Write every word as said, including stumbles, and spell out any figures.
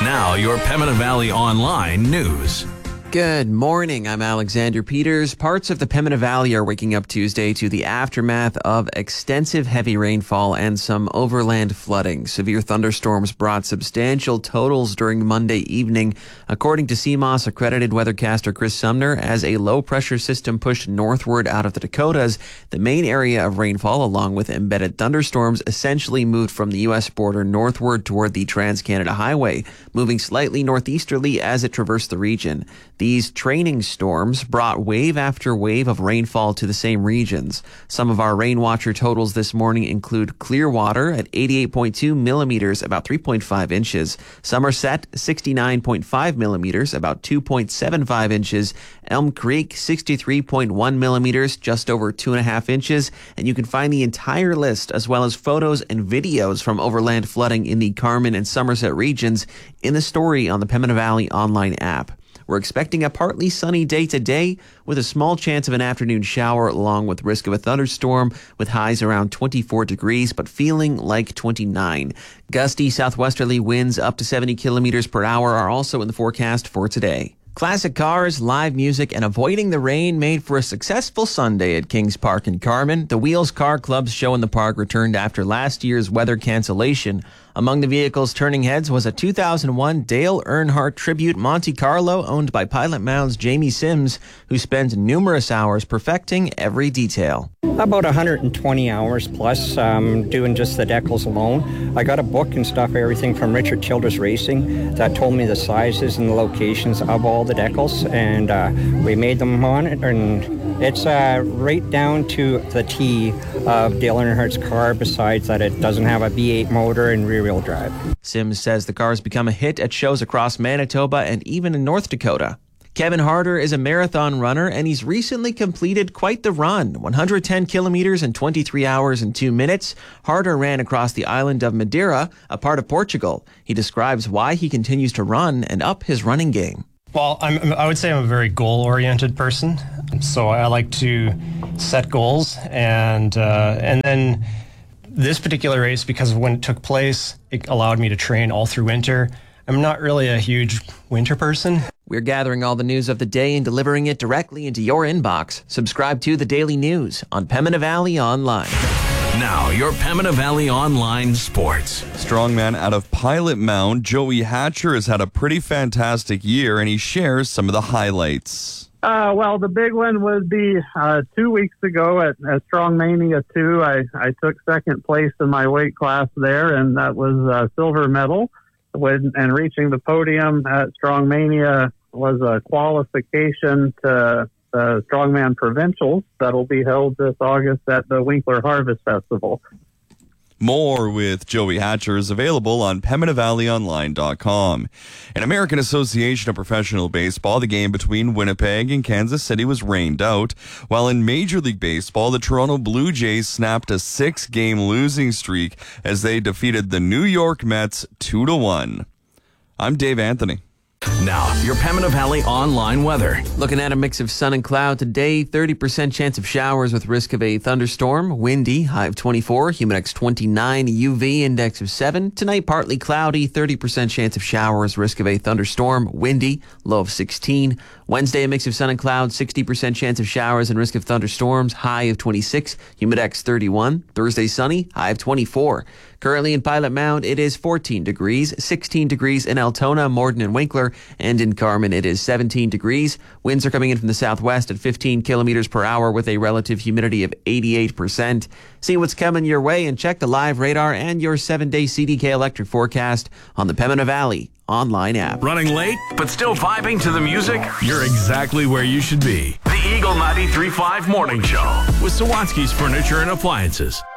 Now, your Pembina Valley Online news. Good morning. I'm Alexander Peters. Parts of the Pembina Valley are waking up Tuesday to the aftermath of extensive heavy rainfall and some overland flooding. Severe thunderstorms brought substantial totals during Monday evening, according to C M O S accredited weathercaster Chris Sumner. As a low-pressure system pushed northward out of the Dakotas, the main area of rainfall, along with embedded thunderstorms, essentially moved from the U S border northward toward the Trans-Canada Highway, moving slightly northeasterly as it traversed the region. These training storms brought wave after wave of rainfall to the same regions. Some of our rain watcher totals this morning include Clearwater at eighty-eight point two millimeters, about three point five inches. Somerset, sixty-nine point five millimeters, about two point seven five inches. Elm Creek, sixty-three point one millimeters, just over two and a half inches. And you can find the entire list, as well as photos and videos from overland flooding in the Carman and Somerset regions, in the story on the Pembina Valley Online app. We're expecting a partly sunny day today with a small chance of an afternoon shower along with risk of a thunderstorm with highs around twenty-four degrees but feeling like twenty-nine. Gusty southwesterly winds up to seventy kilometers per hour are also in the forecast for today. Classic cars, live music, and avoiding the rain made for a successful Sunday at Kings Park in Carman. The Wheels Car Club's show in the park returned after last year's weather cancellation. Among the vehicles turning heads was a two thousand one Dale Earnhardt Tribute Monte Carlo owned by Pilot Mound's Jamie Sims, who spent numerous hours perfecting every detail. About one hundred twenty hours plus um, doing just the decals alone. I got a book and stuff, everything from Richard Childress Racing that told me the sizes and the locations of all the decals, and uh, we made them on it, and it's uh, right down to the T of Dale Earnhardt's car, besides that it doesn't have a V eight motor and rear-wheel drive. Sims says the car's become a hit at shows across Manitoba and even in North Dakota. Kevin Harder is a marathon runner, and he's recently completed quite the run. one hundred ten kilometers in twenty-three hours and two minutes. Harder ran across the island of Madeira, a part of Portugal. He describes why he continues to run and up his running game. Well, I'm, I would say I'm a very goal-oriented person, so I like to set goals, and uh, and then this particular race, because of when it took place, it allowed me to train all through winter. I'm not really a huge winter person. We're gathering all the news of the day and delivering it directly into your inbox. Subscribe to The Daily News on Pembina Valley Online. Now, your Pembina Valley Online sports. Strongman out of Pilot Mound, Joey Hatcher, has had a pretty fantastic year, and he shares some of the highlights. Uh, well, the big one would be uh, two weeks ago at, at Strong Mania two. I, I took second place in my weight class there, and that was a silver medal. When, and reaching the podium at Strong Mania was a qualification to the Strongman Provincials that'll be held this August at the Winkler Harvest Festival. More with Joey Hatcher is available on Pembina Valley Online dot com. In American Association of Professional Baseball, the game between Winnipeg and Kansas City was rained out, while in Major League Baseball, the Toronto Blue Jays snapped a six-game losing streak as they defeated the New York Mets two to one. I'm Dave Anthony. Now, your Pembina Valley Online weather. Looking at a mix of sun and cloud today, thirty percent chance of showers with risk of a thunderstorm. Windy, high of twenty-four, humidex twenty-nine, U V index of seven. Tonight, partly cloudy, thirty percent chance of showers, risk of a thunderstorm. Windy, low of sixteen. Wednesday, a mix of sun and cloud, sixty percent chance of showers and risk of thunderstorms, high of twenty-six, humidex thirty-one. Thursday, sunny, high of twenty-four. Currently in Pilot Mound, it is fourteen degrees, sixteen degrees in Altona, Morden, and Winkler, and in Carman, it is seventeen degrees. Winds are coming in from the southwest at fifteen kilometers per hour with a relative humidity of eighty-eight percent. See what's coming your way and check the live radar and your seven-day C D K electric forecast on the Pembina Valley Online app. Running late, but still vibing to the music? You're exactly where you should be. The Eagle ninety-three point five Morning Show with Sawatsky's Furniture and Appliances.